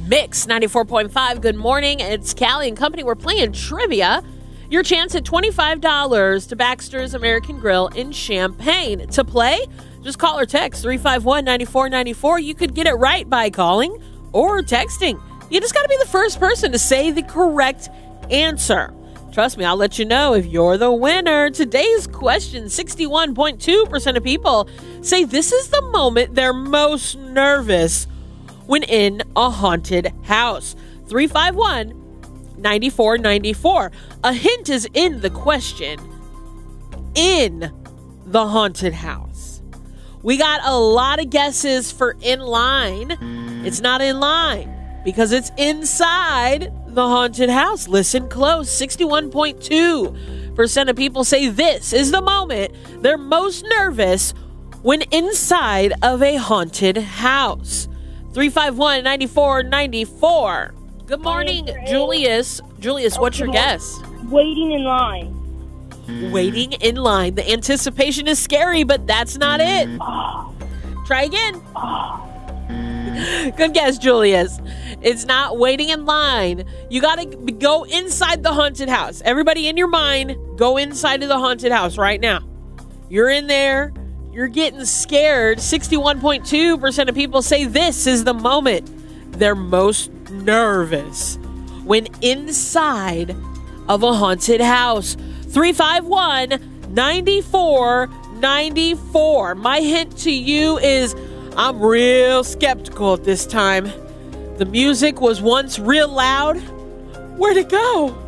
Mix 94.5. Good morning. It's Callie and Company. We're playing trivia. Your chance at $25 to Baxter's American Grill in Champaign. To play, just call or text 351-9494. You could get it right by calling or texting. You just got to be the first person to say the correct answer. Trust me, I'll let you know if you're the winner. Today's question, 61.2% of people say this is the moment they're most nervous when in a haunted house. 351-9494. A hint is in the question. In the haunted house. We got a lot of guesses for in line. It's not in line because it's inside the haunted house. Listen close. 61.2% of people say this is the moment they're most nervous when inside of a haunted house. 351-9494. Good morning, Julius. Julius, what's your guess? Waiting in line. Waiting in line. The anticipation is scary, but that's not it. Try again. Good guess, Julius. It's not waiting in line. You got to go inside the haunted house. Everybody in your mind, go inside of the haunted house right now. You're in there. You're getting scared. 61.2% of people say this is the moment they're most nervous when inside of a haunted house. 351-9494. My hint to you is I'm real skeptical at this time. The music was once real loud. Where'd it go?